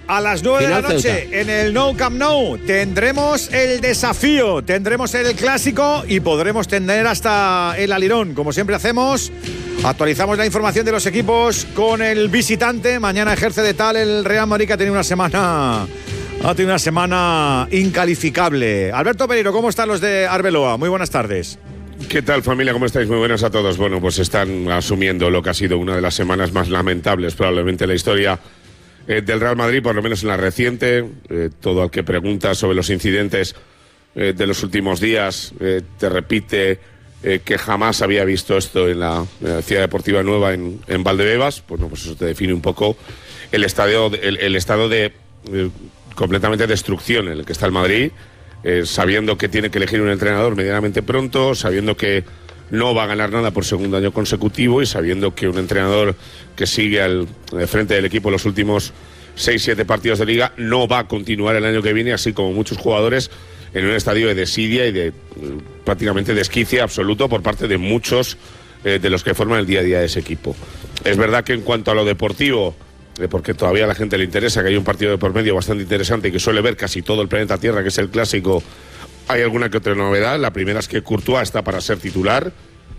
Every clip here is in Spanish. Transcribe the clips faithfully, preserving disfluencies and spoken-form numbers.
A las nueve de la noche en el Nou Camp Nou tendremos el desafío, tendremos el clásico y podremos tener hasta el alirón. Como siempre hacemos, actualizamos la información de los equipos con el visitante. Mañana ejerce de tal el Real Madrid, que ha tenido una semana, ha tenido una semana incalificable. Alberto Pereiro, ¿cómo están los de Arbeloa? Muy buenas tardes. ¿Qué tal, familia? ¿Cómo estáis? Muy buenas a todos. Bueno, pues están asumiendo lo que ha sido una de las semanas más lamentables probablemente en la historia Eh, del Real Madrid, por lo menos en la reciente. Eh, todo el que pregunta sobre los incidentes eh, de los últimos días eh, te repite eh, que jamás había visto esto en la, en la Ciudad Deportiva Nueva en, en Valdebebas. Bueno, pues eso te define un poco el, estadio, el, el estado de eh, completamente destrucción en el que está el Madrid, eh, sabiendo que tiene que elegir un entrenador medianamente pronto, sabiendo que no va a ganar nada por segundo año consecutivo y sabiendo que un entrenador que sigue al frente del equipo los últimos seis siete partidos de liga no va a continuar el año que viene, así como muchos jugadores, en un estadio de desidia y de prácticamente desquicia absoluto por parte de muchos eh, de los que forman el día a día de ese equipo. Es verdad que en cuanto a lo deportivo, eh, porque todavía a la gente le interesa, que hay un partido de por medio bastante interesante y que suele ver casi todo el planeta Tierra, que es el clásico. Hay alguna que otra novedad. La primera es que Courtois está para ser titular.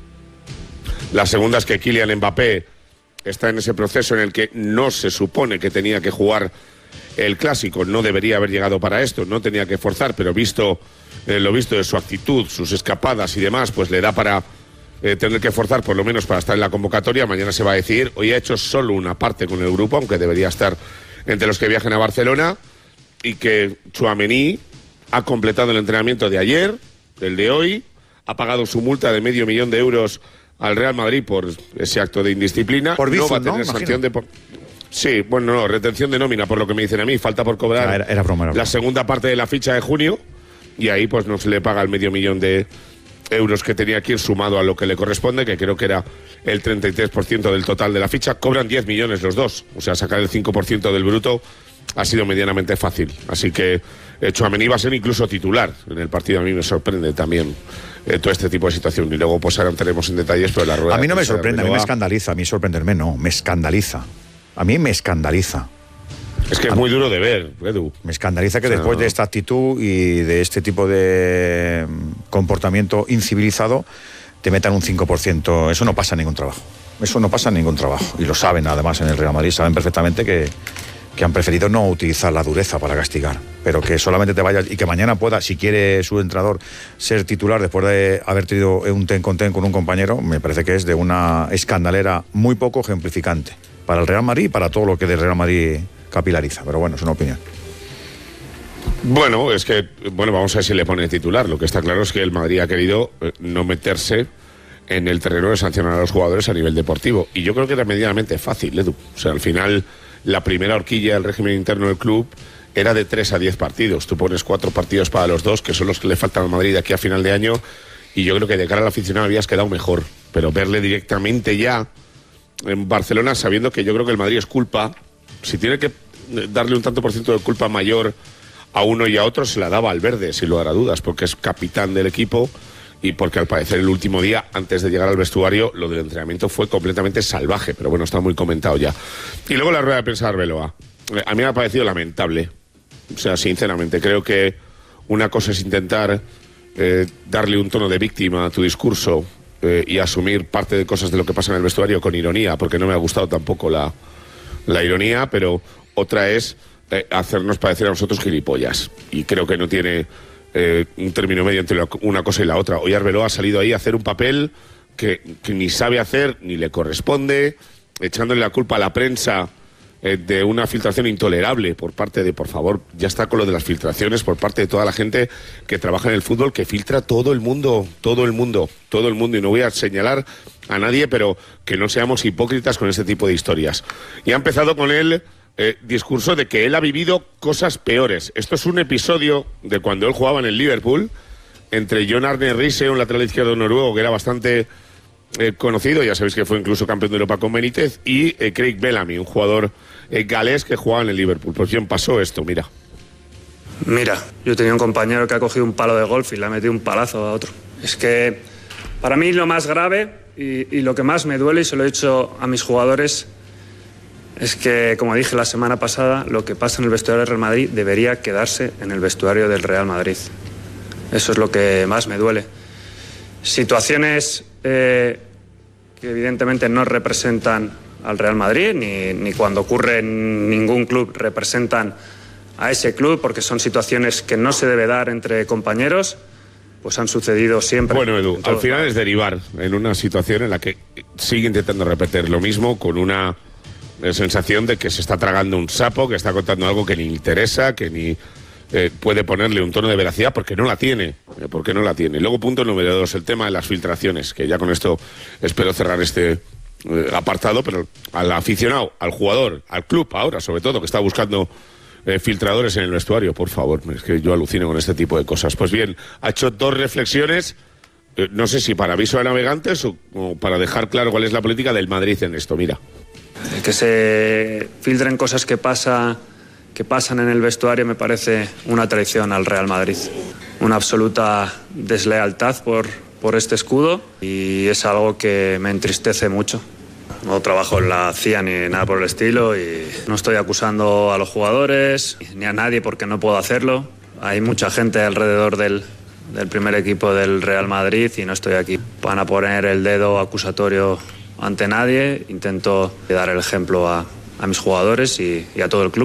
La segunda es que Kylian Mbappé está en ese proceso en el que no se supone que tenía que jugar el clásico. No debería haber llegado para esto, no tenía que forzar, pero visto eh, lo visto de su actitud, sus escapadas y demás, pues le da para eh, tener que forzar por lo menos para estar en la convocatoria. Mañana se va a decidir. Hoy ha hecho solo una parte con el grupo, aunque debería estar entre los que viajen a Barcelona, y que Tchouaméni ha completado el entrenamiento de ayer, el de hoy, ha pagado su multa de medio millón de euros al Real Madrid por ese acto de indisciplina. Por Bizum, no va a tener ¿no? sanción de... Por... Sí, bueno, no, retención de nómina, por lo que me dicen a mí. Falta por cobrar Ah, era, era broma, era broma. la segunda parte de la ficha de junio y ahí pues no se le paga el medio millón de euros que tenía que ir sumado a lo que le corresponde, que creo que era el treinta y tres por ciento del total de la ficha. Cobran diez millones los dos, o sea, sacar el cinco por ciento del bruto ha sido medianamente fácil. Así que Tchouaméni va a ser incluso titular en el partido. A mí me sorprende también eh, todo este tipo de situación. Y luego pues ahora entraremos en detalles, pero la rueda... A mí no me sorprende, a mí me escandaliza. A mí sorprenderme no, me escandaliza. A mí me escandaliza. Es que es muy duro de ver, Edu. Me escandaliza que O sea, después de esta actitud y de este tipo de comportamiento incivilizado te metan un cinco por ciento. Eso no pasa en ningún trabajo. Eso no pasa en ningún trabajo. Y lo saben además en el Real Madrid. Saben perfectamente que... que han preferido no utilizar la dureza para castigar, pero que solamente te vayas y que mañana pueda, si quiere su entrenador, ser titular después de haber tenido un ten con ten con un compañero, me parece que es de una escandalera muy poco ejemplificante para el Real Madrid y para todo lo que del Real Madrid capilariza, pero bueno, es una opinión. Bueno, es que, bueno, vamos a ver si le pone titular. Lo que está claro es que el Madrid ha querido eh, no meterse en el terreno de sancionar a los jugadores a nivel deportivo, y yo creo que era medianamente fácil, Edu. O sea, al final... La primera horquilla del régimen interno del club era de tres a diez partidos. Tú pones cuatro partidos para los dos, que son los que le faltan al Madrid de aquí a final de año, y yo creo que de cara al aficionado habías quedado mejor. Pero verle directamente ya en Barcelona, sabiendo que yo creo que el Madrid es culpa, si tiene que darle un tanto por ciento de culpa mayor a uno y a otro, se la daba al Verde, sin lugar a dudas, porque es capitán del equipo y porque al parecer el último día, antes de llegar al vestuario, lo del entrenamiento fue completamente salvaje, pero bueno, está muy comentado ya. Y luego la rueda de prensa de Arbeloa. A mí me ha parecido lamentable, o sea, sinceramente, creo que una cosa es intentar eh, darle un tono de víctima a tu discurso eh, y asumir parte de cosas de lo que pasa en el vestuario con ironía, porque no me ha gustado tampoco la, la ironía, pero otra es eh, hacernos parecer a nosotros gilipollas, y creo que no tiene... Eh, un término medio entre una cosa y la otra. Hoy Arbeloa ha salido ahí a hacer un papel que, que ni sabe hacer ni le corresponde, echándole la culpa a la prensa eh, de una filtración intolerable por parte de, por favor, ya está con lo de las filtraciones, por parte de toda la gente que trabaja en el fútbol, que filtra todo el mundo, todo el mundo, todo el mundo, y no voy a señalar a nadie, pero que no seamos hipócritas con este tipo de historias. Y ha empezado con él Eh, discurso de que él ha vivido cosas peores. Esto es un episodio de cuando él jugaba en el Liverpool entre Jon Arne Riise, un lateral izquierdo noruego que era bastante eh, conocido, ya sabéis que fue incluso campeón de Europa con Benítez, y eh, Craig Bellamy, un jugador eh, galés que jugaba en el Liverpool. Pues bien, pasó esto, mira. Mira, yo tenía un compañero que ha cogido un palo de golf y le ha metido un palazo a otro. Es que para mí lo más grave y, y lo que más me duele, y se lo he dicho a mis jugadores, Es que, como dije la semana pasada, lo que pasa en el vestuario del Real Madrid debería quedarse en el vestuario del Real Madrid. Eso es lo que más me duele. Situaciones eh, que evidentemente no representan al Real Madrid, ni, ni cuando ocurre en ningún club representan a ese club, porque son situaciones que no se debe dar entre compañeros, pues han sucedido siempre. Bueno, Edu, al final es derivar en una situación en la que sigue intentando repetir lo mismo con una sensación de que se está tragando un sapo, que está contando algo que ni interesa, que ni eh, puede ponerle un tono de veracidad porque no la tiene, eh, porque no la tiene. Luego, punto número dos, el tema de las filtraciones, que ya con esto espero cerrar este eh, apartado, pero al aficionado, al jugador, al club ahora, sobre todo, que está buscando eh, filtradores en el vestuario, por favor, es que yo alucino con este tipo de cosas. Pues bien, ha hecho dos reflexiones, eh, no sé si para aviso de navegantes o, o para dejar claro cuál es la política del Madrid en esto, mira. Que se filtren cosas que, pasa, que pasan en el vestuario me parece una traición al Real Madrid. Una absoluta deslealtad por, por este escudo y es algo que me entristece mucho. No trabajo en la C I A ni nada por el estilo y no estoy acusando a los jugadores ni a nadie porque no puedo hacerlo. Hay mucha gente alrededor del, del primer equipo del Real Madrid y no estoy aquí para poner el dedo acusatorio ante nadie. Intento dar el ejemplo a, a mis jugadores y, y a todo el club.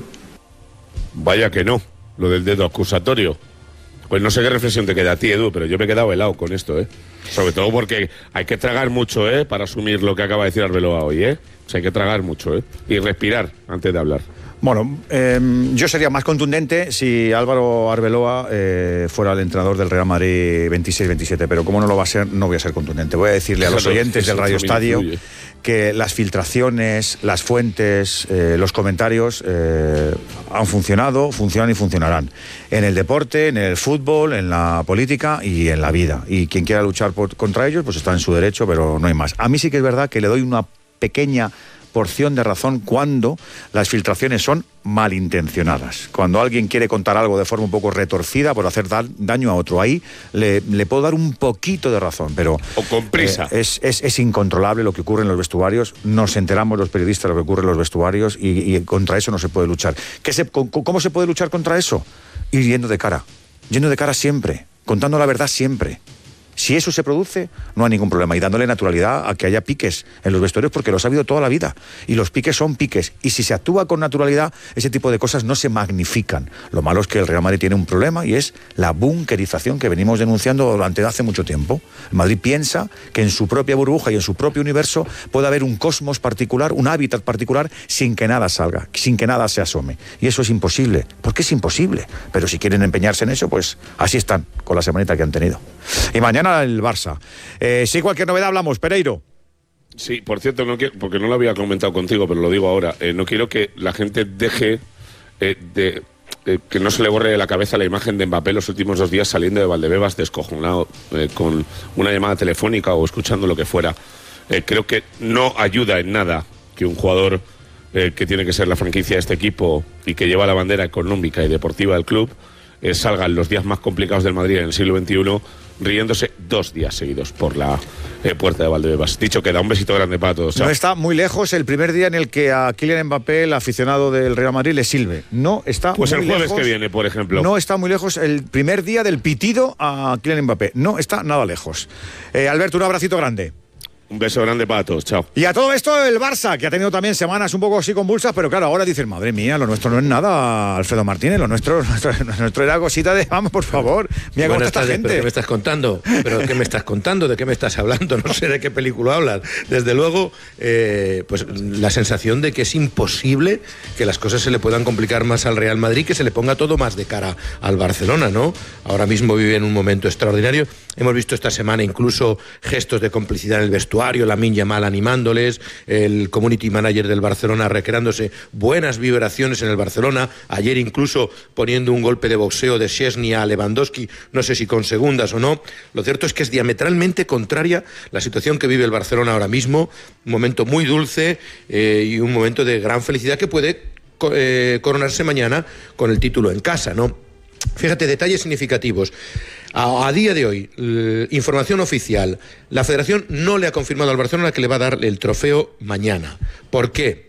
Vaya que no, lo del dedo acusatorio. Pues no sé qué reflexión te queda a ti, Edu, pero yo me he quedado helado con esto, ¿eh? Sobre todo porque hay que tragar mucho, ¿eh? Para asumir lo que acaba de decir Arbeloa hoy, ¿eh? O sea, hay que tragar mucho, ¿eh? Y respirar antes de hablar. Bueno, eh, yo sería más contundente si Álvaro Arbeloa eh, fuera el entrenador del Real Madrid veintiséis veintisiete, pero como no lo va a ser, no voy a ser contundente. Voy a decirle a los oyentes del Radio Estadio que las filtraciones, las fuentes, eh, los comentarios eh, han funcionado, funcionan y funcionarán. En el deporte, en el fútbol, en la política y en la vida. Y quien quiera luchar por, contra ellos, pues está en su derecho, pero no hay más. A mí sí que es verdad que le doy una pequeña porción de razón cuando las filtraciones son malintencionadas. Cuando alguien quiere contar algo de forma un poco retorcida por hacer da daño a otro, ahí le, le puedo dar un poquito de razón, pero o con prisa. Eh, es, es, es incontrolable lo que ocurre en los vestuarios. Nos enteramos los periodistas de lo que ocurre en los vestuarios y, y contra eso no se puede luchar. ¿Qué se, ¿Cómo se puede luchar contra eso? Ir yendo de cara, yendo de cara siempre, contando la verdad siempre. Si eso se produce, no hay ningún problema. Y dándole naturalidad a que haya piques en los vestuarios, porque los ha habido toda la vida. Y los piques son piques. Y si se actúa con naturalidad, ese tipo de cosas no se magnifican. Lo malo es que el Real Madrid tiene un problema y es la bunkerización que venimos denunciando durante hace mucho tiempo. El Madrid piensa que en su propia burbuja y en su propio universo puede haber un cosmos particular, un hábitat particular, sin que nada salga, sin que nada se asome. Y eso es imposible. ¿Por qué es imposible? Pero si quieren empeñarse en eso, pues así están, con la semanita que han tenido. Y mañana el Barça. Eh, sí, cualquier novedad hablamos, Pereiro. Sí, por cierto, no quiero, porque no lo había comentado contigo, pero lo digo ahora, eh, no quiero que la gente deje eh, de... Eh, que no se le borre de la cabeza la imagen de Mbappé los últimos dos días saliendo de Valdebebas descojonado eh, con una llamada telefónica o escuchando lo que fuera. Eh, creo que no ayuda en nada que un jugador eh, que tiene que ser la franquicia de este equipo y que lleva la bandera económica y deportiva del club eh, salga en los días más complicados del Madrid en el siglo veintiuno riéndose dos días seguidos por la eh, puerta de Valdebebas. Dicho queda, un besito grande para todos. Chao. No está muy lejos el primer día en el que a Kylian Mbappé, el aficionado del Real Madrid, le silbe. No está Pues muy el jueves lejos, que viene, por ejemplo. No está muy lejos el primer día del pitido a Kylian Mbappé. No está nada lejos. Eh, Alberto, un abracito grande. Un beso grande para todos, chao. Y a todo esto el Barça, que ha tenido también semanas un poco así convulsas, pero claro, ahora dicen, madre mía, lo nuestro no es nada, Alfredo Martínez, lo nuestro, nuestro, nuestro era cosita de, vamos, por favor, mira cómo está esta gente. ¿Pero qué me estás contando? ¿Pero qué me estás contando? ¿De qué me estás hablando? No sé de qué película hablas. Desde luego, eh, pues la sensación de que es imposible que las cosas se le puedan complicar más al Real Madrid, que se le ponga todo más de cara al Barcelona, ¿no? Ahora mismo vive en un momento extraordinario. Hemos visto esta semana incluso gestos de complicidad en el vestuario, Lamine Yamal animándoles, el community manager del Barcelona recreándose buenas vibraciones en el Barcelona, ayer incluso poniendo un golpe de boxeo de Szczesny a Lewandowski, no sé si con segundas o no. Lo cierto es que es diametralmente contraria la situación que vive el Barcelona ahora mismo, un momento muy dulce eh, y un momento de gran felicidad que puede eh, coronarse mañana con el título en casa, ¿no? Fíjate, detalles significativos. A, a día de hoy, eh, información oficial, la Federación no le ha confirmado al Barcelona que le va a dar el trofeo mañana. ¿Por qué?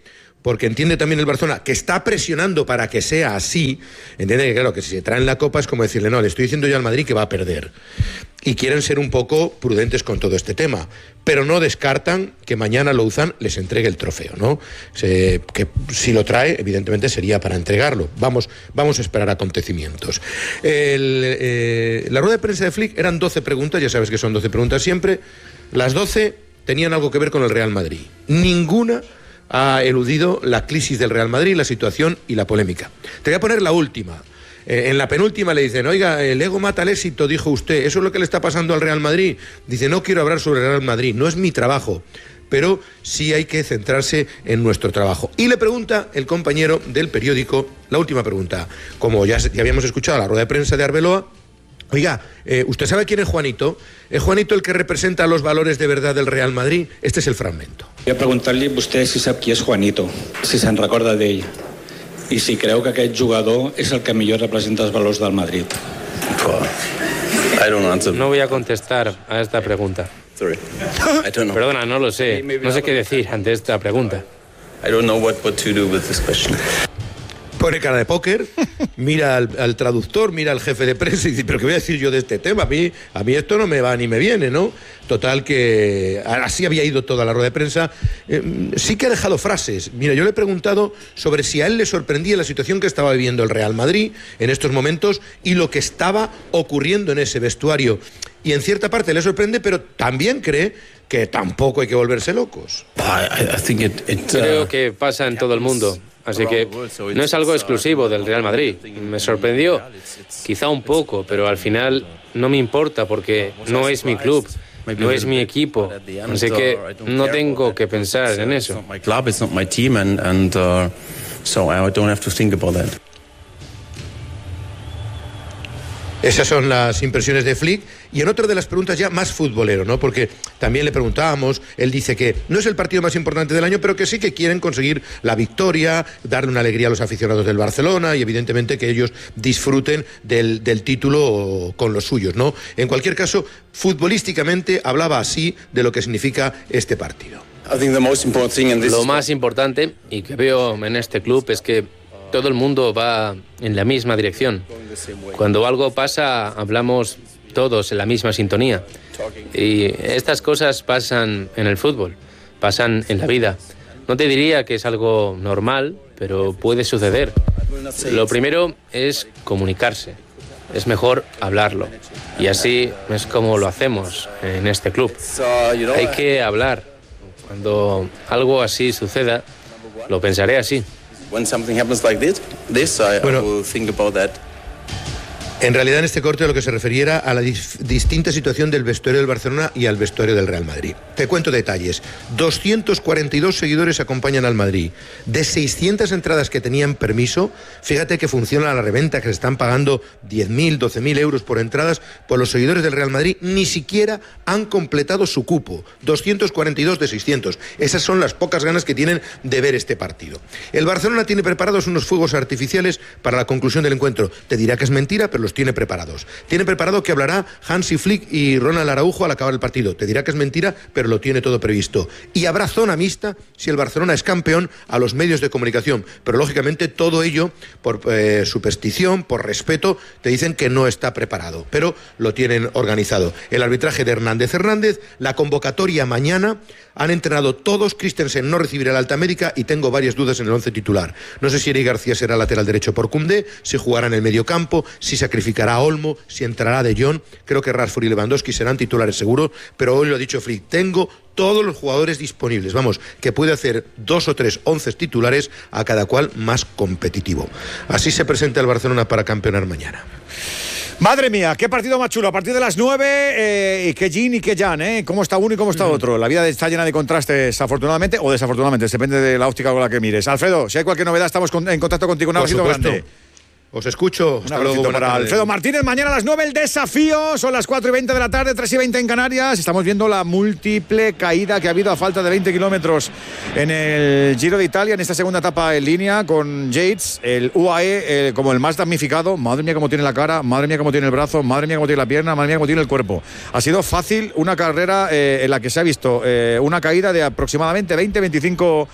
porque entiende también el Barcelona que está presionando para que sea así. Entiende que, claro, que si se traen la Copa es como decirle, no, le estoy diciendo yo al Madrid que va a perder. Y quieren ser un poco prudentes con todo este tema, pero no descartan que mañana Louzán les entregue el trofeo, ¿no? Se, que si lo trae, evidentemente sería para entregarlo. Vamos, vamos a esperar acontecimientos. El, eh, la rueda de prensa de Flick eran doce preguntas, ya sabes que son doce preguntas siempre. Las doce tenían algo que ver con el Real Madrid. Ninguna ha eludido la crisis del Real Madrid, la situación y la polémica. Te voy a poner la última. Eh, en la penúltima le dicen, oiga, el ego mata al éxito, dijo usted, ¿eso es lo que le está pasando al Real Madrid? Dice, no quiero hablar sobre el Real Madrid, no es mi trabajo, pero sí hay que centrarse en nuestro trabajo. Y le pregunta el compañero del periódico, la última pregunta, como ya, ya habíamos escuchado la rueda de prensa de Arbeloa, oiga, eh, ¿usted sabe quién es Juanito? ¿Es Juanito el que representa los valores de verdad del Real Madrid? Este es el fragmento. Voy a preguntar-li a vostè si sap qui és Juanito, si se'n recorda d'ell, i si creu que aquest jugador és el que millor representa els valors del Madrid. No voy a contestar a esta pregunta. Perdona, no lo sé. No sé qué decir ante esta pregunta. Pone cara de póker, mira al, al traductor, mira al jefe de prensa y dice, pero ¿qué voy a decir yo de este tema? A mí, a mí esto no me va ni me viene, ¿no? Total que así había ido toda la rueda de prensa. Eh, sí que ha dejado frases. Mira, yo le he preguntado sobre si a él le sorprendía la situación que estaba viviendo el Real Madrid en estos momentos y lo que estaba ocurriendo en ese vestuario. Y en cierta parte le sorprende, pero también cree que tampoco hay que volverse locos. Creo que pasa en todo el mundo. Así que no es algo exclusivo del Real Madrid. Me sorprendió, quizá un poco, pero al final no me importa porque no es mi club, no es mi equipo. Así que no tengo que pensar en eso. Esas son las impresiones de Flick. Y en otra de las preguntas ya más futbolero, ¿no? Porque también le preguntábamos, él dice que no es el partido más importante del año, pero que sí que quieren conseguir la victoria, darle una alegría a los aficionados del Barcelona y evidentemente que ellos disfruten del, del título con los suyos, ¿no? En cualquier caso, futbolísticamente hablaba así de lo que significa este partido. Lo más importante, y que veo en este club, es que todo el mundo va en la misma dirección. Cuando algo pasa, hablamos todos en la misma sintonía. Y estas cosas pasan en el fútbol, pasan en la vida. No te diría que es algo normal, pero puede suceder. Lo primero es comunicarse. Es mejor hablarlo. Y así es como lo hacemos en este club. Hay que hablar. Cuando algo así suceda, lo pensaré así. Bueno, en realidad en este corte a lo que se refiera a la dis- distinta situación del vestuario del Barcelona y al vestuario del Real Madrid. Te cuento detalles. doscientos cuarenta y dos seguidores acompañan al Madrid. De seiscientas entradas que tenían permiso, fíjate que funciona la reventa, que se están pagando diez mil, doce mil euros por entradas, pues los seguidores del Real Madrid ni siquiera han completado su cupo. doscientos cuarenta y dos de seiscientos. Esas son las pocas ganas que tienen de ver este partido. El Barcelona tiene preparados unos fuegos artificiales para la conclusión del encuentro. Te dirá que es mentira, pero los tiene preparados. Tiene preparado que hablará Hansi Flick y Ronald Araujo al acabar el partido. Te dirá que es mentira, pero lo tiene todo previsto. Y habrá zona mixta si el Barcelona es campeón a los medios de comunicación. Pero lógicamente todo ello, por eh, superstición, por respeto, te dicen que no está preparado. Pero lo tienen organizado. El arbitraje de Hernández Hernández, la convocatoria mañana, han entrenado todos. Christensen no recibirá la alta médica y tengo varias dudas en el once titular. No sé si Eric García será lateral derecho por Koundé, si jugará en el medio campo, si sacrificará a Olmo, si entrará De Jong. Creo que Rashford y Lewandowski serán titulares seguro, pero hoy lo ha dicho Flick, tengo todos los jugadores disponibles. Vamos, que puede hacer dos o tres once titulares, a cada cual más competitivo. Así se presenta el Barcelona para campeonar mañana. Madre mía, qué partido más chulo. A partir de las nueve, eh, y que Jin y que Jan, ¿eh? Cómo está uno y cómo está otro. La vida está llena de contrastes, afortunadamente o desafortunadamente, depende de la óptica con la que mires. Alfredo, si hay cualquier novedad, estamos con, en contacto contigo. Un abrazo grande. Os escucho. Hasta luego. Para Alfredo Martínez, mañana a las nueve el desafío. Son las cuatro y veinte de la tarde, tres y veinte en Canarias. Estamos viendo la múltiple caída que ha habido a falta de veinte kilómetros en el Giro de Italia, en esta segunda etapa en línea, con Yates, el U A E eh, como el más damnificado. Madre mía cómo tiene la cara, madre mía cómo tiene el brazo, madre mía cómo tiene la pierna, madre mía cómo tiene el cuerpo. Ha sido fácil una carrera eh, en la que se ha visto eh, una caída de aproximadamente veinte a veinticinco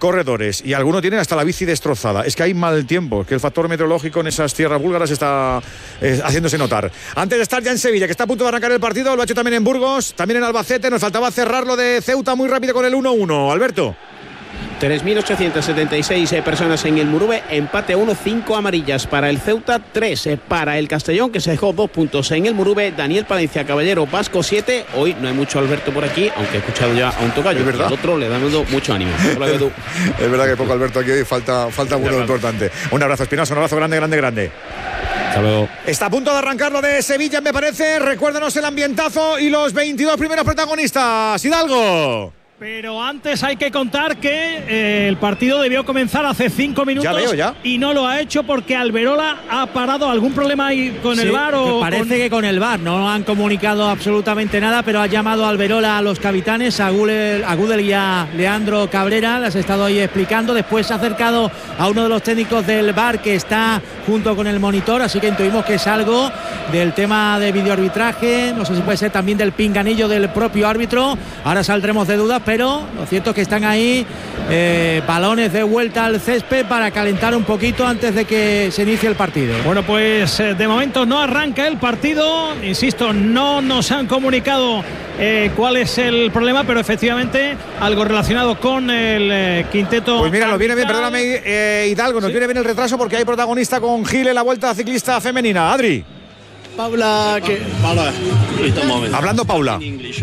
corredores y alguno tiene hasta la bici destrozada. Es que hay mal tiempo, que el factor meteorológico en esas tierras búlgaras está eh, haciéndose notar. Antes de estar ya en Sevilla, que está a punto de arrancar el partido, lo ha hecho también en Burgos, también en Albacete, nos faltaba cerrarlo de Ceuta muy rápido con el uno uno. Alberto. tres mil ochocientas setenta y seis eh, personas en el Murube, empate a uno, cinco amarillas para el Ceuta, tres eh, para el Castellón, que se dejó dos puntos en el Murube. Daniel Palencia Caballero Vasco siete. Hoy no hay mucho Alberto por aquí, aunque he escuchado ya a un tocayo. Es verdad. Al otro le damos mucho ánimo. Hola, Edu. Es verdad que poco Alberto aquí hoy, falta, falta uno importante. Un abrazo, Espinosa, un abrazo grande, grande, grande. Hasta luego. Está a punto de arrancar lo de Sevilla, me parece. Recuérdanos el ambientazo y los veintidós primeros protagonistas. Hidalgo. Pero antes hay que contar que eh, el partido debió comenzar hace cinco minutos. Ya veo, ya. Y no lo ha hecho porque Alberola ha parado. ¿Algún problema ahí con sí, el V A R? O parece con... que con el V A R no han comunicado absolutamente nada, pero ha llamado Alberola a los capitanes, a Gudel, a Gudel y a Leandro Cabrera. Les ha estado ahí explicando. Después se ha acercado a uno de los técnicos del V A R que está junto con el monitor, así que intuimos que es algo del tema de videoarbitraje. No sé si puede ser también del pinganillo del propio árbitro. Ahora saldremos de dudas, pero lo cierto es que están ahí eh, balones de vuelta al césped para calentar un poquito antes de que se inicie el partido. Bueno, pues eh, de momento no arranca el partido. Insisto, no nos han comunicado eh, cuál es el problema, pero efectivamente algo relacionado con el eh, quinteto. Pues mira, nos viene bien, perdóname, eh, Hidalgo, nos ¿Sí? viene bien el retraso porque hay protagonista con Gil en la Vuelta Ciclista Femenina. Adri. Paula, que... Paula. Hablando Paula.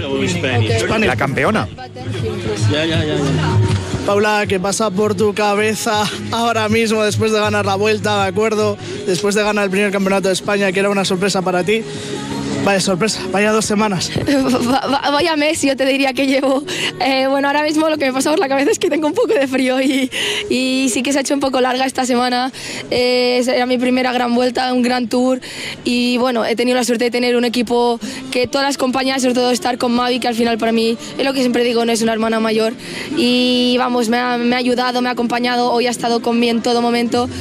La campeona. Ya, ya, ya, ya. Paula, ¿qué pasa por tu cabeza ahora mismo después de ganar la Vuelta, de acuerdo? Después de ganar el primer campeonato de España, que era una sorpresa para ti. Vaya sorpresa, vaya dos semanas. Vaya mes, yo te diría que llevo. Eh, bueno, ahora mismo lo que me pasa por la cabeza es que tengo un poco de frío y, y sí que se ha hecho un poco larga esta semana. Eh, era mi primera gran vuelta, un gran tour y bueno, he tenido la suerte de tener un equipo que todas las compañías, sobre todo estar con Mavi, que al final para mí es lo que siempre digo, no es una hermana mayor. Y vamos, me ha, me ha ayudado, me ha acompañado, hoy ha estado conmigo en todo momento.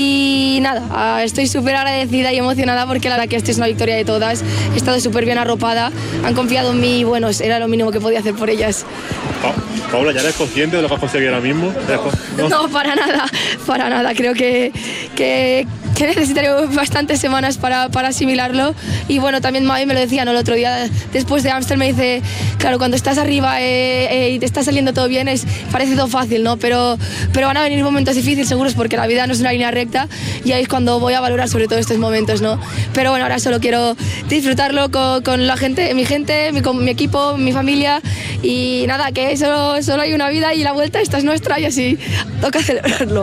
Y nada, estoy súper agradecida y emocionada porque la verdad que esta es una victoria de todas. He estado súper bien arropada, han confiado en mí y bueno, era lo mínimo que podía hacer por ellas. Pa Paula, ¿ya eres consciente de lo que has conseguido ahora mismo? ¿No? No, para nada, para nada. Creo que, que, que necesitaré bastantes semanas para, para asimilarlo. Y bueno, también Mavi me lo decía, ¿no? El otro día después de Amstel me dice, claro, cuando estás arriba eh, eh, y te está saliendo todo bien, es, parece todo fácil, ¿no? Pero, pero van a venir momentos difíciles, seguros, porque la vida no es una línea recta y ahí es cuando voy a valorar sobre todo estos momentos, ¿no? Pero bueno, ahora solo quiero disfrutarlo con, con la gente, mi gente, mi, con mi equipo, mi familia y nada, que solo, solo hay una vida y la vuelta esta es nuestra y así toca celebrarlo.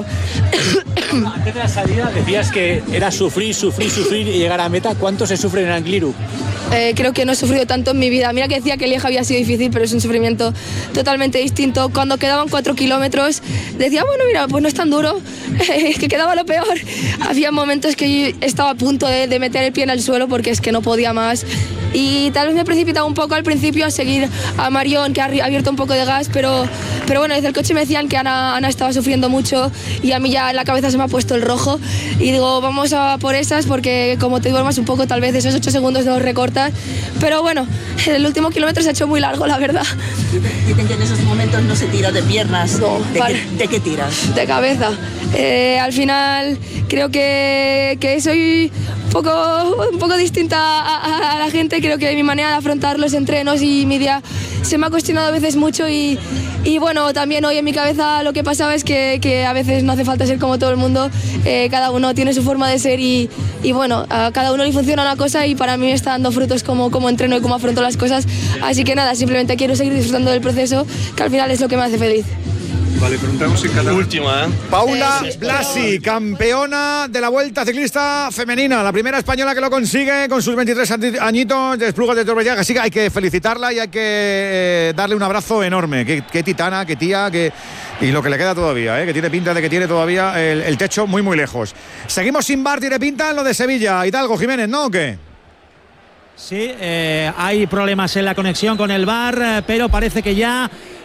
Antes de la salida decías que era sufrir, sufrir, sufrir y llegar a meta. ¿Cuánto se sufre en Angliru? Eh, creo que no he sufrido tanto en mi vida. Mira que decía que Lieja había sido difícil, pero es un sufrimiento totalmente distinto. Cuando quedaban cuatro kilómetros decía, bueno, mira, pues no es tan duro, es que quedaba lo peor. Había momentos que yo estaba a punto de, de meter el pie en el suelo porque es que no podía más. Y tal vez me he precipitado un poco al principio a seguir a Marion, que ha abierto un poco de gas, pero, pero bueno, desde el coche me decían que Ana, Ana estaba sufriendo mucho y a mí ya en la cabeza se me ha puesto el rojo. Y digo, vamos a por esas porque como te duermas un poco, tal vez esos ocho segundos no los recortas. Pero bueno, el último kilómetro se ha hecho muy largo, la verdad. Dicen que en esos momentos no se tira de piernas. No, ¿De, vale. qué, ¿De qué tiras? De cabeza. Eh, al final creo que, que soy un poco, un poco distinta a, a, a la gente. Creo que mi manera de afrontar los entrenos y mi día se me ha cuestionado a veces mucho y, y bueno, también hoy en mi cabeza lo que pasaba es que, que a veces no hace falta ser como todo el mundo. Eh, cada uno tiene su forma de ser y, y bueno, a cada uno le funciona una cosa y para mí me está dando frutos como, como entreno y cómo afronto las cosas. Así que nada, simplemente quiero seguir disfrutando del proceso, que al final es lo que me hace feliz. Vale, preguntamos en catalán. Última, ¿eh? Paula Blasi, campeona de la Vuelta Ciclista Femenina, la primera española que lo consigue con sus veintitrés añitos de Esplugas de Torrellaga. Así que hay que felicitarla y hay que eh, darle un abrazo enorme. Qué, qué titana, qué tía, qué... y lo que le queda todavía, ¿eh? Que tiene pinta de que tiene todavía el, el techo muy, muy lejos. Seguimos sin V A R, tiene pinta en lo de Sevilla. Hidalgo, Jiménez, ¿no? ¿O qué? Sí, eh, hay problemas en la conexión con el V A R, pero parece que ya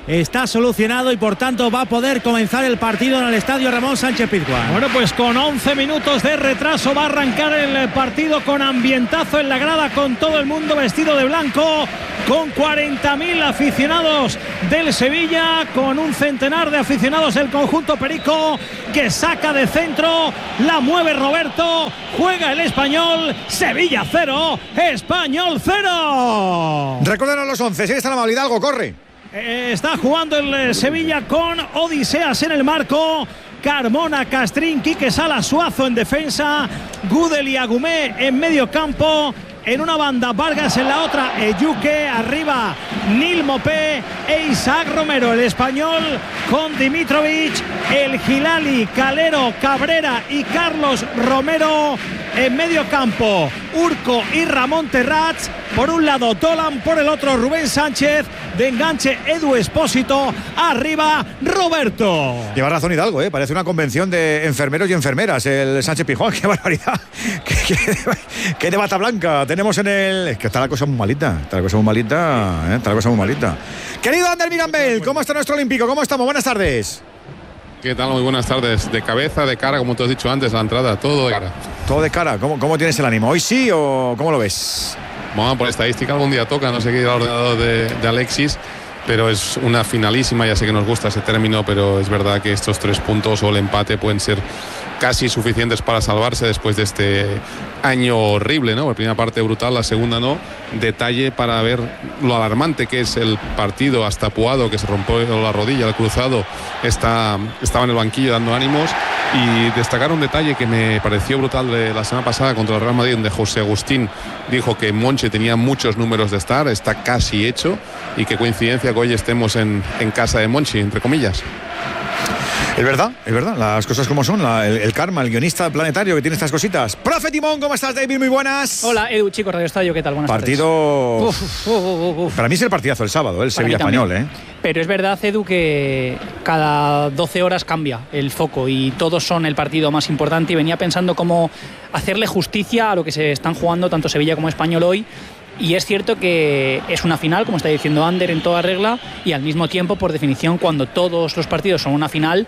está solucionado y por tanto va a poder comenzar el partido en el estadio Ramón Sánchez Pizjuán. Bueno, pues con once minutos de retraso va a arrancar el partido con ambientazo en la grada, con todo el mundo vestido de blanco, con cuarenta mil aficionados del Sevilla, con un centenar de aficionados del conjunto perico, que saca de centro, la mueve Roberto, juega el Español, Sevilla cero, Español cero. Recuérdanos los once, si está la amabilidad, algo corre. Eh, está jugando el eh, Sevilla con Odiseas en el marco, Carmona, Castrín, Quique Sala, Suazo en defensa, Gudel y Agumé en medio campo. En una banda Vargas, en la otra Eyuque, arriba Nil Mopé e Isaac Romero. El Español con Dimitrovic, el Gilali, Calero, Cabrera y Carlos Romero en medio campo. Urco y Ramón Terrats, por un lado Dolan, por el otro Rubén Sánchez, de enganche Edu Espósito, arriba Roberto. Lleva razón Hidalgo, ¿eh? Parece una convención de enfermeros y enfermeras el Sánchez Pizjuán. ¡Qué barbaridad! ¡Qué, qué, qué de bata blanca tenemos en el...! Es que está la cosa muy malita, está la cosa muy malita, ¿eh? Está la cosa muy malita. Querido Ander Mirambel, ¿cómo está nuestro olímpico? ¿Cómo estamos? Buenas tardes. ¿Qué tal? Muy buenas tardes. De cabeza, de cara, como tú has dicho antes, la entrada, todo de cara. Todo de cara. ¿Cómo, cómo tienes el ánimo? ¿Hoy sí o cómo lo ves? Bueno, por estadística algún día toca, no sé qué ir al ordenador de, de Alexis, pero es una finalísima, ya sé que nos gusta ese término, pero es verdad que estos tres puntos o el empate pueden ser casi suficientes para salvarse después de este año horrible, ¿no? La primera parte brutal, la segunda no. Detalle para ver lo alarmante que es el partido. Hasta Puado, que se rompió la rodilla, el cruzado, está, estaba en el banquillo dando ánimos. Y destacar un detalle que me pareció brutal de la semana pasada contra el Real Madrid, donde José Agustín dijo que Monchi tenía muchos números de estar, está casi hecho, y qué coincidencia que hoy estemos en, en casa de Monchi, entre comillas. Es verdad, es verdad, las cosas como son, la, el, el karma, el guionista planetario que tiene estas cositas. Profe Timón, ¿cómo estás, David? Muy buenas. Hola, Edu, chicos, Radio Estadio, ¿qué tal? Buenas Partido... tardes. Uf, uf, uf, uf. Para mí es el partidazo el sábado, el Sevilla Español, ¿eh? Pero es verdad, Edu, que cada doce horas cambia el foco y todos son el partido más importante, y venía pensando cómo hacerle justicia a lo que se están jugando tanto Sevilla como Español hoy. Y es cierto que es una final, como está diciendo Ander, en toda regla, y al mismo tiempo, por definición, cuando todos los partidos son una final,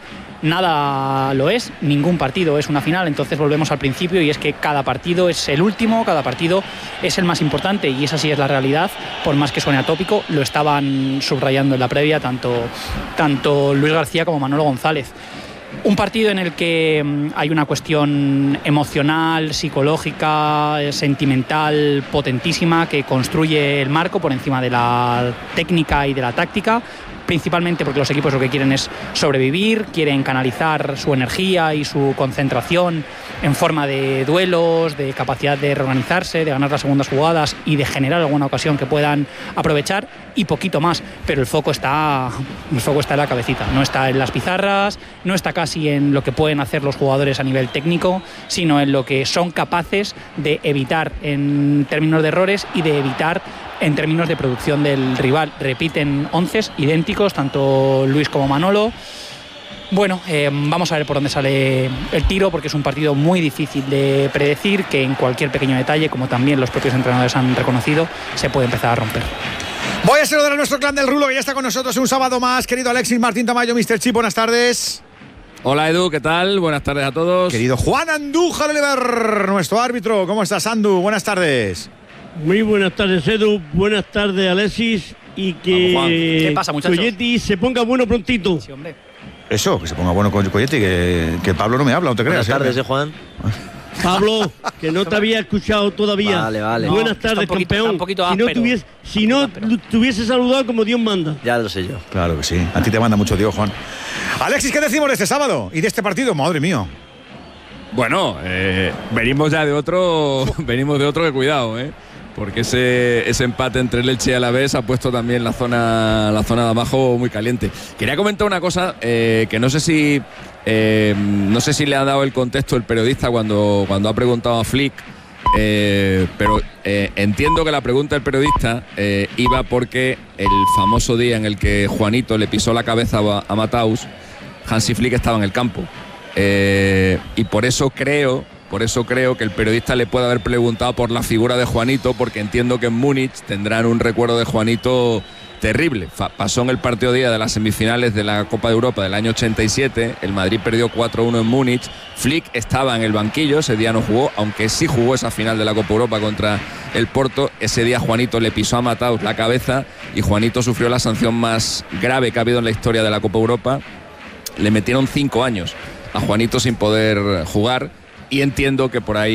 nada lo es, ningún partido es una final. Entonces volvemos al principio, y es que cada partido es el último, cada partido es el más importante, y esa sí es la realidad, por más que suene atópico. Lo estaban subrayando en la previa tanto, tanto Luis García como Manolo González. Un partido en el que hay una cuestión emocional, psicológica, sentimental, potentísima, que construye el marco por encima de la técnica y de la táctica, principalmente porque los equipos lo que quieren es sobrevivir, quieren canalizar su energía y su concentración en forma de duelos, de capacidad de reorganizarse, de ganar las segundas jugadas y de generar alguna ocasión que puedan aprovechar, y poquito más. Pero el foco está, el foco está en la cabecita, no está en las pizarras, no está casi en lo que pueden hacer los jugadores a nivel técnico, sino en lo que son capaces de evitar en términos de errores y de evitar en términos de producción del rival. Repiten onces idénticos, tanto Luis como Manolo. Bueno, eh, vamos a ver por dónde sale el tiro, porque es un partido muy difícil de predecir, que en cualquier pequeño detalle, como también los propios entrenadores han reconocido, se puede empezar a romper. Voy a saludar a nuestro clan del Rulo, que ya está con nosotros un sábado más. Querido Alexis Martín Tamayo, míster Chip, buenas tardes. Hola Edu, ¿qué tal? Buenas tardes a todos. Querido Juan Andújar Oliver, nuestro árbitro, ¿cómo estás, Andu? Buenas tardes. Muy buenas tardes, Edu. Buenas tardes, Alexis. Y que ¿Qué pasa, muchachos? Coyetti se ponga bueno prontito. Sí, hombre. Eso, que se ponga bueno con Coyetti, que, que Pablo no me habla, no te creas. Buenas tardes, ¿eh, ¿eh, Juan? Pablo, que no te había escuchado todavía. Vale, vale. Buenas No, tardes, está un poquito, campeón. está un poquito si no, áspero. tuviese, si no te hubiese saludado como Dios manda. Ya lo sé yo. Claro que sí, a ti te manda mucho Dios, Juan. Alexis, ¿qué decimos de este sábado y de este partido? Madre mía. Bueno, eh, venimos ya de otro, venimos de otro que cuidado, ¿eh? Porque ese, ese empate entre el Elche y Alavés ha puesto también la zona, la zona de abajo muy caliente. Quería comentar una cosa eh, que no sé si eh, no sé si le ha dado el contexto el periodista cuando, cuando ha preguntado a Flick, eh, pero eh, entiendo que la pregunta del periodista eh, iba porque el famoso día en el que Juanito le pisó la cabeza a, a Mataus, Hansi Flick estaba en el campo. Eh, y por eso creo Por eso creo que el periodista le puede haber preguntado por la figura de Juanito, porque entiendo que en Múnich tendrán un recuerdo de Juanito terrible. Fa- pasó en el partido día de las semifinales de la Copa de Europa del año ochenta y siete. El Madrid perdió cuatro uno en Múnich. Flick estaba en el banquillo, ese día no jugó, aunque sí jugó esa final de la Copa Europa contra el Porto. Ese día Juanito le pisó a Mataus la cabeza y Juanito sufrió la sanción más grave que ha habido en la historia de la Copa Europa. Le metieron cinco años a Juanito sin poder jugar, y entiendo que por ahí